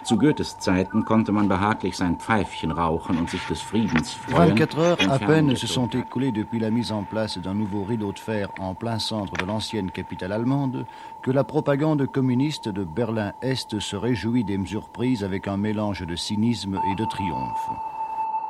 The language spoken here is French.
Zu Goethes Zeiten konnte man behaglich sein Pfeifchen rauchen und sich des Friedens freuen. 24 heures à peine se sont écoulées depuis la mise en place d'un nouveau rideau de fer en plein centre de l'ancienne capitale allemande que la propagande communiste de Berlin-Est se réjouit des mesures prises avec un mélange de cynisme et de triomphe.